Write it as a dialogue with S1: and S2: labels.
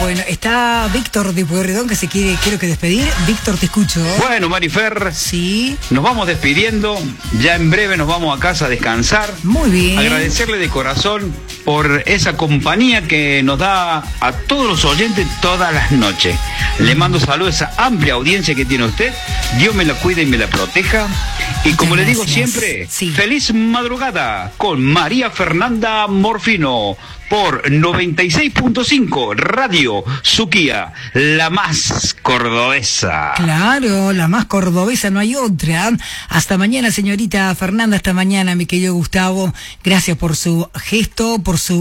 S1: Bueno, está Víctor de Pueyrredón que se quiere, creo que despedir. Víctor, te escucho.
S2: Bueno, Marifer,
S1: sí,
S2: nos vamos despidiendo. Ya en breve nos vamos a casa a descansar.
S1: Muy bien.
S2: Agradecerle de corazón por esa compañía que nos da a todos los oyentes todas las noches. Le mando saludos a esa amplia audiencia que tiene usted. Dios me la cuide y me la proteja. Y como le digo siempre, sí, feliz madrugada con María Fernanda Morfino por 96.5 Radio Suquía, la más cordobesa.
S1: Claro, la más cordobesa, no hay otra. Hasta mañana, señorita Fernanda, hasta mañana, mi querido Gustavo. Gracias por su gesto, por su